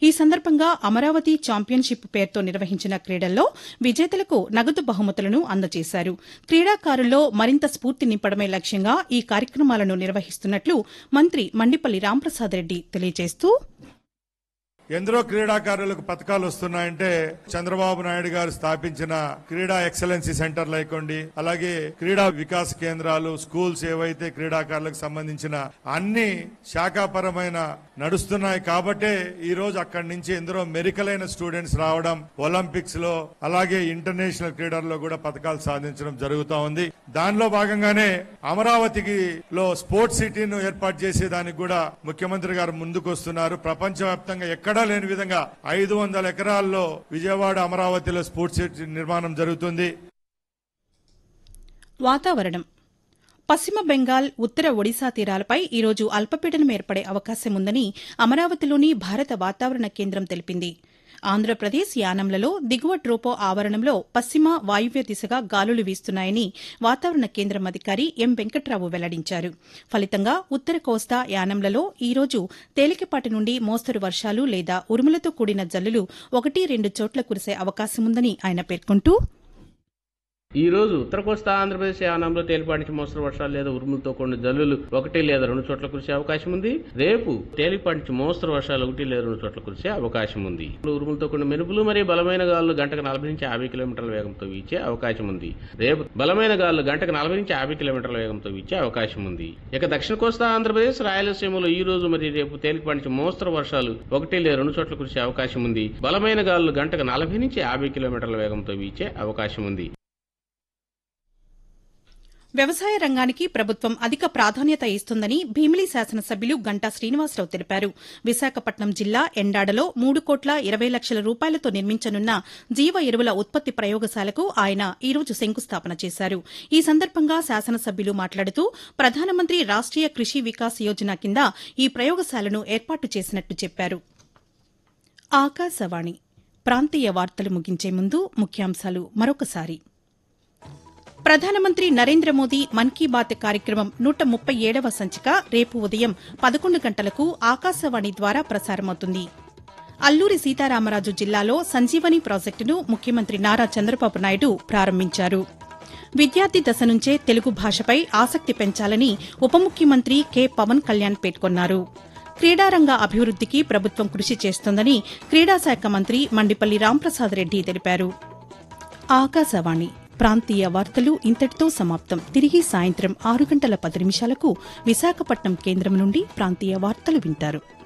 ఈ సందర్భంగా అమరావతి ఛాంపియన్షిప్ పేరుతో నిర్వహించిన క్రీడల్లో విజేతలకు నగదు బహుమతులను అందజేశారు. క్రీడాకారుల్లో మరింత స్ఫూర్తి నింపడమే లక్ష్యంగా ఈ కార్యక్రమాలను నిర్వహిస్తున్నట్లు మంత్రి మండిపల్లి రాంప్రసాద్ రెడ్డి తెలియజేస్తూ, ఎందరో క్రీడాకారులకు పథకాలు వస్తున్నాయంటే చంద్రబాబు నాయుడు గారు స్థాపించిన క్రీడా ఎక్సలెన్సీ సెంటర్లు అయికోండి, అలాగే క్రీడా వికాస కేంద్రాలు, స్కూల్స్ ఏవైతే క్రీడాకారులకు సంబంధించిన అన్ని శాఖాపరమైన నడుస్తున్నాయి. కాబట్టే ఈ రోజు అక్కడి నుంచి ఎందరో మెరికలైన స్టూడెంట్స్ రావడం, ఒలింపిక్స్ లో అలాగే ఇంటర్నేషనల్ క్రీడల్లో కూడా పథకాలు సాధించడం జరుగుతూ ఉంది. దానిలో భాగంగానే అమరావతికి లో స్పోర్ట్స్ సిటీను ఏర్పాటు చేసేదానికి కూడా ముఖ్యమంత్రి గారు ముందుకు వస్తున్నారు. ప్రపంచవ్యాప్తంగా ఎక్కడా లేని విధంగా 500 ఎకరాల్లో విజయవాడ అమరావతిలో స్పోర్ట్స్ సిటీ నిర్మాణం జరుగుతుంది. వాతావరణం. పశ్చిమ బెంగాల్, ఉత్తర ఒడిశా తీరాలపై ఈరోజు అల్పపీడనం ఏర్పడే అవకాశం ఉందని అమరావతిలోని భారత వాతావరణ కేంద్రం తెలిపింది. ఆంధ్రప్రదేశ్ యానంలలో దిగువ ట్రోపో ఆవరణంలో పశ్చిమ వాయువ్య దిశగా గాలులు వీస్తున్నాయని వాతావరణ కేంద్రం అధికారి ఎం వెంకట్రావు వెల్లడించారు. ఫలితంగా ఉత్తర కోస్తా యానంలలో ఈరోజు తేలికపాటి నుండి మోస్తరు వర్షాలు లేదా ఉరుములతో కూడిన జల్లులు 1-2 చోట్ల కురిసే అవకాశముందని ఆయన పేర్కొంటూ, ఈ రోజు ఉత్తర కోస్తా ఆంధ్రప్రదేశ్ యానంలో తేలిపాటి నుంచి మోస్తరు వర్షాలు లేదా ఉరుములతో కూడిన జల్లులు 1 లేదా 2 చోట్ల కురిసే అవకాశం ఉంది. రేపు తేలిపాటి నుంచి మోస్తరు వర్షాలు 1 లేదా 2 చోట్ల కురిసే అవకాశం ఉంది. ఉరుములతో కూడిన మెరుపులు మరియు బలమైన గాలులు గంటకు 40 నుంచి 50 కిలోమీటర్ల వేగంతో వీచే అవకాశం ఉంది. రేపు బలమైన గాలులు గంటకు 40 నుంచి 50 కిలోమీటర్ల వేగంతో వీచే అవకాశం ఉంది. ఇక దక్షిణ కోస్తా ఆంధ్రప్రదేశ్ రాయలసీమలో ఈ రోజు మరియు రేపు తేలిపాటి నుంచి మోస్తరు వర్షాలు 1 లేదా 2 చోట్ల కురిసే అవకాశం ఉంది. బలమైన గాలులు గంటకు 40 నుంచి 50 కిలోమీటర్ల వేగంతో వీచే అవకాశం ఉంది. వ్యవసాయ రంగానికి ప్రభుత్వం అధిక ప్రాధాన్యత ఇస్తుందని భీమిలి శాసనసభ్యులు గంటా శ్రీనివాసరావు తెలిపారు. విశాఖపట్నం జిల్లా ఎండాడలో 3,20,00,000 రూపాయలతో నిర్మించనున్న జీవ ఎరువుల ఉత్పత్తి ప్రయోగశాలకు ఆయన ఈ రోజు శంకుస్థాపన చేశారు. ఈ సందర్భంగా శాసనసభ్యులు మాట్లాడుతూ, ప్రధానమంత్రి రాష్ట్రీయ కృషి వికాస్ యోజన కింద ఈ ప్రయోగశాలను ఏర్పాటు చేసినట్లు చెప్పారు. ఆకాశవాణి ప్రాంతీయ వార్తలు ముగించే ముందు ముఖ్యాంశాలు మరొకసారి. ప్రధానమంత్రి నరేంద్ర మోదీ మన్ కీ బాత్ కార్యక్రమం 137వ సంచిక రేపు ఉదయం 11 గంటలకు ఆకాశవాణి ద్వారా ప్రసారమవుతుంది. అల్లూరి సీతారామరాజు జిల్లాలో సంజీవని ప్రాజెక్టును ముఖ్యమంత్రి నారా చంద్రబాబు నాయుడు ప్రారంభించారు. విద్యార్థి దశ నుంచే తెలుగు భాషపై ఆసక్తి పెంచాలని ఉప ముఖ్యమంత్రి కె పవన్ కళ్యాణ్ పేర్కొన్నారు. క్రీడారంగ అభివృద్దికి ప్రభుత్వం కృషి చేస్తోందని క్రీడాశాఖ మంత్రి మండిపల్లి రాంప్రసాద్ రెడ్డి తెలిపారు. ఆకాశవాణి ప్రాంతీయ వార్తలు ఇంతటితో సమాప్తం. తిరిగి సాయంత్రం 6 గంటల 10 నిమిషాలకు విశాఖపట్నం కేంద్రం నుండి ప్రాంతీయ వార్తలు వింటారు.